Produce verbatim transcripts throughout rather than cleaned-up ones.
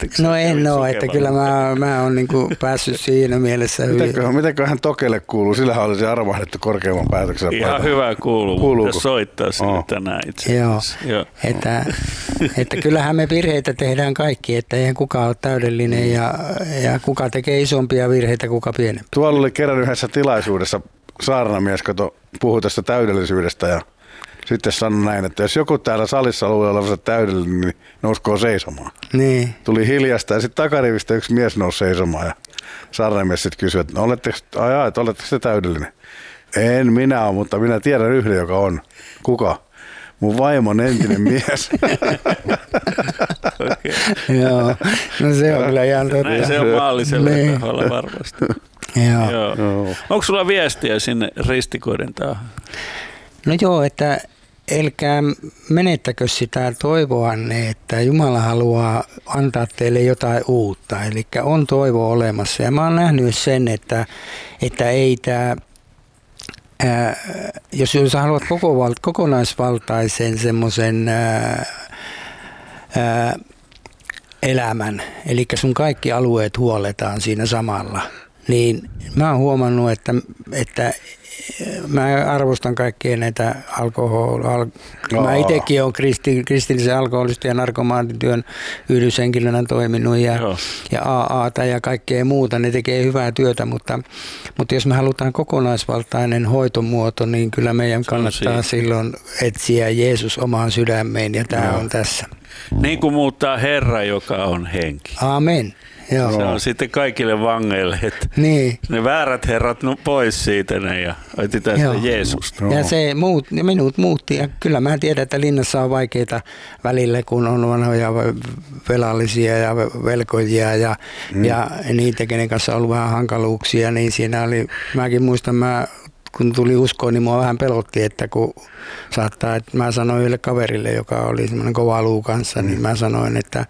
No en ole, että kyllä mä, mä oon niinku päässyt siinä mielessä hyvin. Mitäköhän, mitäköhän Tokelle kuuluu? Sillähän olisi arvahdettu korkeamman päätöksen. Ihan paita. Hyvä kuuluu, mutta soittaa sille oh. tänään itse asiassa. Joo, Joo. Että, että kyllähän me virheitä tehdään kaikki, että eihän kukaan ole täydellinen ja, ja kuka tekee isompia virheitä, kuka pienempiä. Tuolla oli kerran yhdessä tilaisuudessa saarnamies, kato, puhui tästä täydellisyydestä ja sitten sanoi näin, että jos joku täällä salissa luulee olevansa täydellinen, niin nouskoo seisomaan. Niin. Tuli hiljasta ja sitten takarivistä yksi mies nousi seisomaan ja saarnamies sitten kysyi, että no, oletteko, ajaa, että oletteko te täydellinen? En minä ole, mutta minä tiedän yhden, joka on. Kuka? Mun vaimon entinen mies. Okay. Joo, no se on kyllä ihan totta. Näin se on maallisella niin. Taholla varmasti. Joo. Joo. Joo. Onko sulla viestiä sinne ristikoidentaan? No joo, että älkää menettäkö sitä toivoanne, että Jumala haluaa antaa teille jotain uutta. Eli on toivo olemassa. Ja mä oon nähnyt sen, että, että ei tämä... Ää, jos, jos haluat koko, kokonaisvaltaisen semmoisen ää, ää, elämän, eli sun kaikki alueet huoletaan siinä samalla, niin mä oon huomannut, että, että mä arvostan kaikkia näitä alkohol... Al, no. Mä itsekin olen kristi, kristillisen alkoholistin ja narkomaanityön yhdyshenkilönä toiminut ja, ja A A:ta ja kaikkea muuta. Ne tekee hyvää työtä, mutta, mutta jos me halutaan kokonaisvaltainen hoitomuoto, niin kyllä meidän kannattaa silloin etsiä Jeesus omaan sydämeen ja tämä no. on tässä. Niin kuin muuttaa Herra, joka on henki. Amen. Joo. Se on sitten kaikille vangeille, että niin. ne väärät herrat no pois siitä ne ja etsitään sitä Jeesusta. Ja se muut, ja minut muutti ja kyllä mä tiedän, että linnassa on vaikeita välillä, kun on vanhoja velallisia ja velkojia ja, mm. ja niitä, kenen kanssa on ollut vähän hankaluuksia, niin siinä oli, mäkin muistan, mä kun tuli uskoon, niin mua vähän pelotti, että kun saattaa, että mä sanoin yhdelle kaverille, joka oli semmoinen kova luu kanssa, mm. niin mä sanoin, että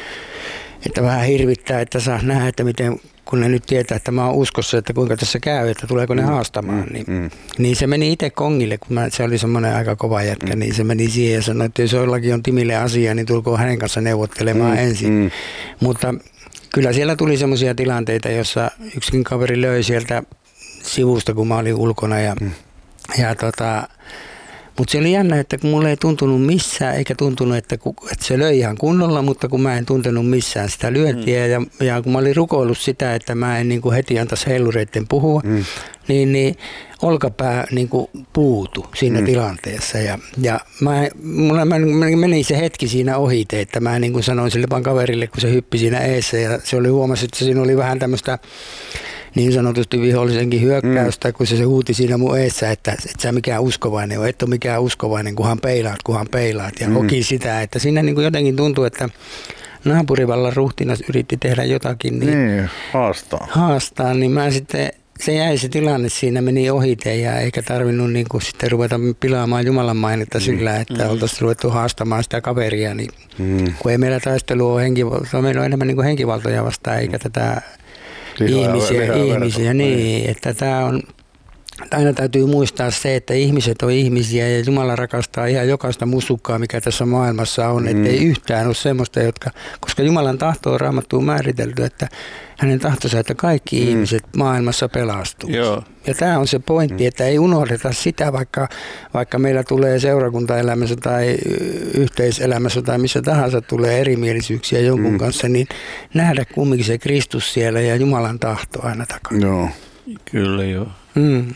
Että vähän hirvittää, että saa nähdä, että miten, kun ne nyt tietää, että mä oon uskossa, että kuinka tässä käy, että tuleeko ne haastamaan. Niin, mm. niin se meni itse kongille, kun mä, se oli semmoinen aika kova jätkä, mm. niin se meni siihen ja sanoi, että jos jollakin on Timille asia, niin tulkoon hänen kanssa neuvottelemaan mm. ensin. Mm. Mutta kyllä siellä tuli semmoisia tilanteita, jossa yksikin kaveri löi sieltä sivusta, kun mä olin ulkona ja, mm. ja tota... Mutta se oli jännä, että kun mulle ei tuntunut missään, eikä tuntunut, että, ku, että se löi ihan kunnolla, mutta kun mä en tuntenut missään sitä lyöntiä. Mm. Ja, ja kun mä olin rukoillut sitä, että mä en niin kuin heti antaisi heilureiden puhua, mm. niin, niin olkapää niin kuin puutu siinä mm. tilanteessa. Ja, ja mä, mulla mä, meni se hetki siinä ohite, että mä niin kuin sanoin sille vaan kaverille, kun se hyppi siinä eessä. Ja se oli huomasi, että siinä oli vähän tämmöistä... niin sanotusti vihollisenkin hyökkäystä, mm. kun se, se huuti siinä mun eessä, että et sä mikään uskovainen on, et ole mikään uskovainen, kunhan peilaat, kunhan peilaat. Ja mm. koki sitä, että siinä niin kuin jotenkin tuntui, että naapurivallan ruhtinas yritti tehdä jotakin. Niin, niin haastaa. Haastaa, niin mä sitten, se jäi se tilanne siinä, meni ohite ja eikä tarvinnut niin kuin sitten ruveta pilaamaan Jumalan mainetta mm. sillä, että mm. oltaisiin ruvettu haastamaan sitä kaveria. Niin, mm. kun ei meillä taistelu ole henkivaltoja, meillä on enemmän niin kuin henkivaltoja vastaan, eikä tätä... Lihaa, ihmisiä, lihaa, ihmisiä niin, että tämä on, aina täytyy muistaa se, että ihmiset on ihmisiä ja Jumala rakastaa ihan jokaista musukkaa, mikä tässä maailmassa on, mm. ettei yhtään ole semmoista, jotka, koska Jumalan tahto on Raamattuun määritelty, että hänen tahtonsa, että kaikki mm. ihmiset maailmassa pelastuu. Joo. Ja tämä on se pointti, että ei unohdeta sitä, vaikka, vaikka meillä tulee seurakuntaelämässä tai yhteiselämässä tai missä tahansa tulee erimielisyyksiä jonkun mm. kanssa, niin nähdä kumminkin se Kristus siellä ja Jumalan tahto aina takana. Joo. Kyllä joo. Mm.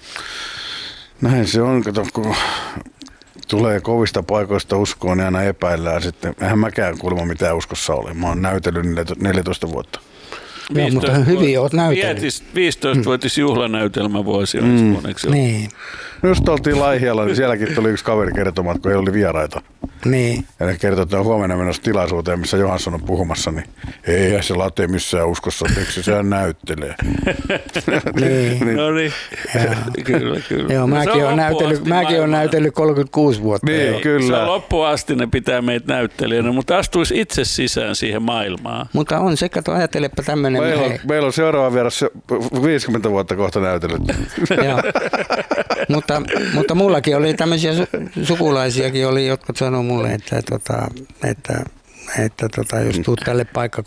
Näin se on, kato, kun tulee kovista paikoista uskoon, niin aina epäillään sitten. Eihän mäkään kuulemma mitään uskossa ole. Mä oon näytellyt neljätoista vuotta. Joo, mutta hyvin oot näytellyt. viisitoistavuotis juhlanäytelmä vuosi on mm. Niin. Just oltiin Laihialla, niin sielläkin tuli yksi kaveri kertomaan, että kun heillä oli vieraita. Niin. Ja ne kertoi, että on huomenna menossa tilaisuuteen, missä Johansson on puhumassa, niin eihän se late missään uskossa, miksi se näyttelee. niin. niin. No niin, kyllä, kyllä. Joo, mäkin olen näytellyt, mäkin olen näytellyt kolmekymmentäkuusi vuotta. Niin, joo, kyllä. Se on loppuun asti, ne pitää meitä näyttelijänä, mutta astuisi itse sisään siihen maailmaan. Mutta on se, kato, ajattelepa tämmöinen. Meillä on, meillä on seuraava vieras viisikymmentä vuotta kohta näytellyt. Joo. Mutta, mutta mullakin oli tämmöisiä su- sukulaisiakin, oli, jotka sanoi mulle, että, tota, että, että tota, jos tuut tälle paikkakunnalle,